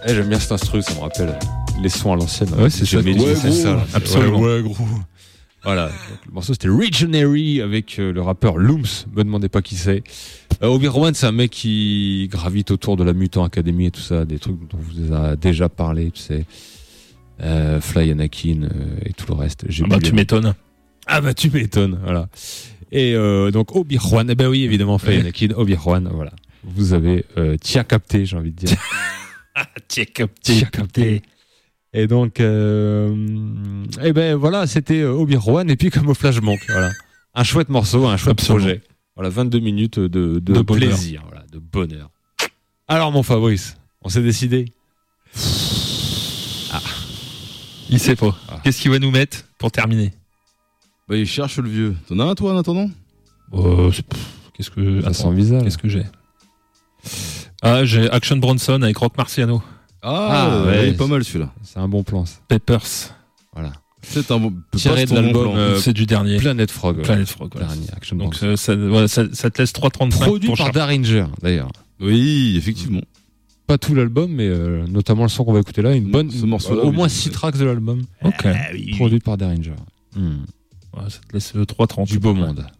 J'aime bien cet instru, ça me rappelle les sons à l'ancienne. Ouais, c'est ça. C'est ça. Absolument. Ouais, gros. Voilà. Donc, le morceau c'était Regionary avec le rappeur Looms. Me demandez pas qui c'est. Obi-Wan, c'est un mec qui gravite autour de la Mutant Academy et tout ça, des trucs dont on vous a déjà parlé, tu sais. Fly Anakin et tout le reste. Tu m'étonnes. Ah bah tu m'étonnes, voilà. Et donc Obi-Wan, eh ben oui, évidemment, Fly Anakin, Obi-Wan, voilà. Vous avez t'y as capté, j'ai envie de dire. T'y as capté. Et donc, eh ben voilà, c'était Obi-Wan et puis Camouflage Monk, voilà. Un chouette morceau, un chouette projet. Voilà, 22 minutes de plaisir, voilà, de bonheur. Alors mon Fabrice, on s'est décidé. Il sait pas. Qu'est-ce qu'il va nous mettre pour terminer? Bah, il cherche le vieux. T'en as un, toi, en attendant? Qu'est-ce que... Ça sent visage. Qu'est-ce que j'ai? J'ai Action Bronson avec Rock Marciano. Ouais, pas mal celui-là. C'est un bon plan, ça. Peppers. Voilà. C'est un bon... Tiré de l'album, c'est du dernier. Planet Frog. Planet Frog, voilà. Dernier Action Donc Bronson. ça te laisse 3,35. Produit par Daringer, d'ailleurs. Oui, effectivement. Pas tout l'album, mais notamment le son qu'on va écouter là, une bonne, ce morceau-là, au moins 6 tracks de l'album. Ok. Produit par Daringer. Ouais, ça te laisse 3,30. Du beau monde.